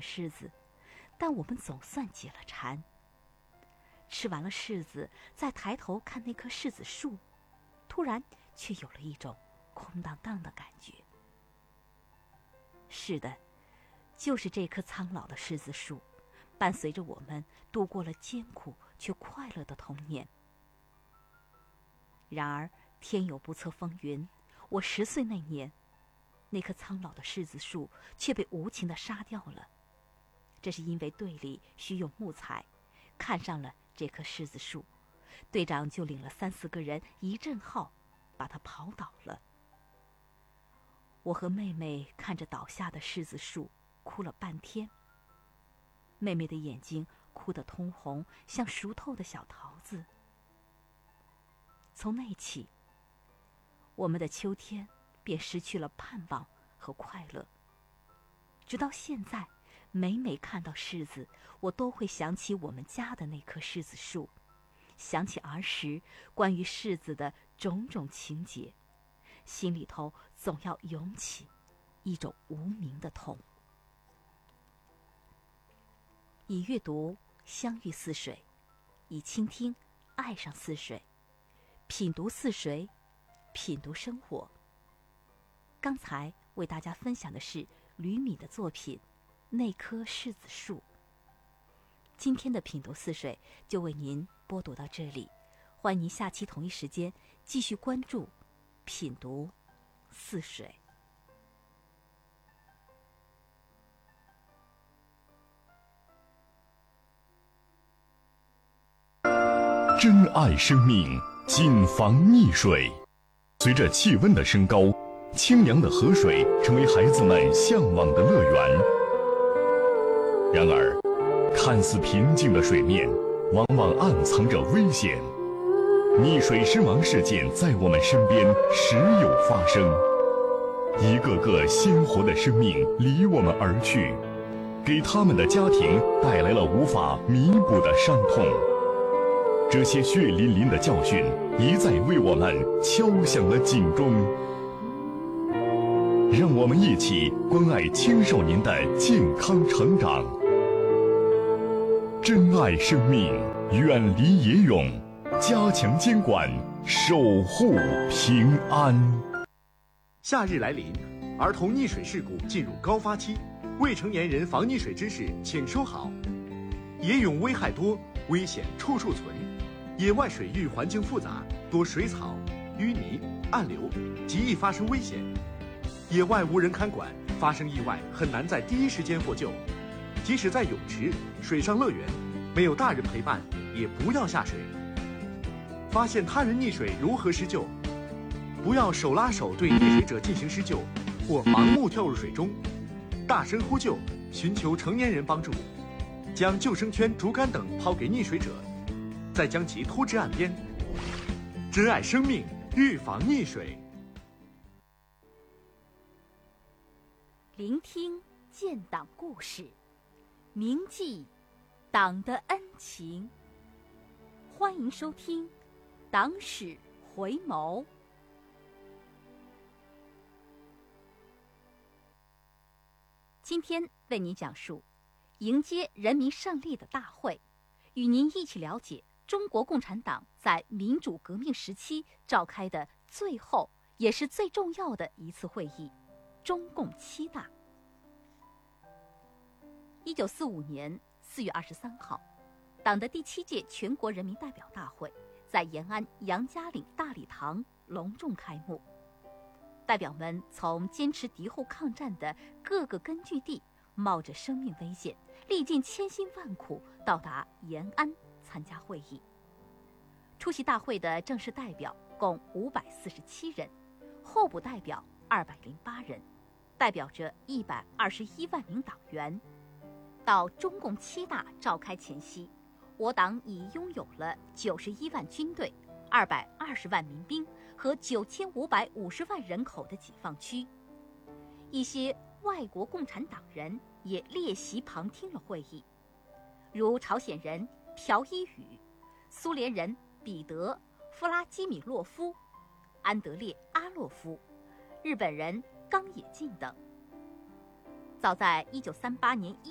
个柿子，但我们总算解了馋。吃完了柿子，再抬头看那棵柿子树，突然却有了一种空荡荡的感觉。是的，就是这棵苍老的柿子树，伴随着我们度过了艰苦却快乐的童年。然而天有不测风云，我10岁那年，那棵苍老的柿子树却被无情地杀掉了。这是因为队里需用木材，看上了这棵柿子树，队长就领了3、4个人一阵号，把它刨倒了。我和妹妹看着倒下的柿子树，哭了半天。妹妹的眼睛哭得通红，像熟透的小桃子。从那起，我们的秋天便失去了盼望和快乐。直到现在，每每看到柿子，我都会想起我们家的那棵柿子树，想起儿时关于柿子的种种情节，心里头总要涌起一种无名的痛。以阅读相遇似水，以倾听爱上似水，品读似水，品读生活。刚才为大家分享的是吕敏的作品《那棵柿子树》。今天的品读似水就为您播读到这里，欢迎您下期同一时间继续关注品读似水。 珍爱生命，谨防溺水。随着气温的升高，清凉的河水成为孩子们向往的乐园。然而，看似平静的水面，往往暗藏着危险。溺水身亡事件在我们身边时有发生，一个个鲜活的生命离我们而去，给他们的家庭带来了无法弥补的伤痛。这些血淋淋的教训一再为我们敲响了警钟。让我们一起关爱青少年的健康成长，珍爱生命，远离野泳，加强监管，守护平安。 夏日来临，儿童溺水事故进入高发期，未成年人防溺水知识请收好。野泳危害多，危险处处存。野外水域环境复杂，多水草、淤泥、暗流，极易发生危险。野外无人看管，发生意外很难在第一时间获救。即使在泳池、水上乐园，没有大人陪伴，也不要下水。发现他人溺水如何施救？不要手拉手对溺水者进行施救，或盲目跳入水中，大声呼救，寻求成年人帮助，将救生圈、竹竿等抛给溺水者，再将其拖至岸边。珍爱生命，预防溺水。 聆听建党故事，铭记党的恩情。欢迎收听《党史回眸》。今天为您讲述迎接人民胜利的大会，与您一起了解中国共产党在民主革命时期召开的最后也是最重要的一次会议——中共7大。1945年4月23号，党的第7届全国人民代表大会在延安杨家岭大礼堂隆重开幕。代表们从坚持敌后抗战的各个根据地，冒着生命危险，历尽千辛万苦，到达延安参加会议。出席大会的正式代表共547人，候补代表208人，代表着121万名党员。到中共7大召开前夕，我党已拥有了91万军队、220万民兵和9550万人口的解放区。一些外国共产党人也列席旁听了会议，如朝鲜人朴一宇、苏联人彼得·弗拉基米洛夫、安德烈·阿洛夫、日本人冈野进等。早在1938年